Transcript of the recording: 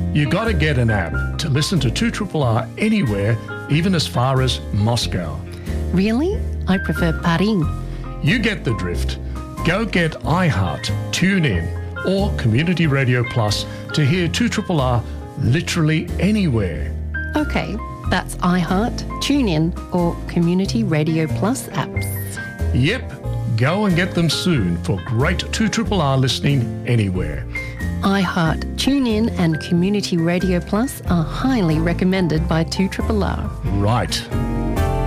You gotta get an app to listen to 2RRR anywhere, even as far as Moscow. Really? I prefer Paris. You get the drift. Go get iHeart, TuneIn or Community Radio Plus to hear 2RRR literally anywhere. Okay, that's iHeart, TuneIn or Community Radio Plus apps. Yep, go and get them soon for great 2RRR listening anywhere. iHeart, TuneIn and Community Radio Plus are highly recommended by 2RRR. Right.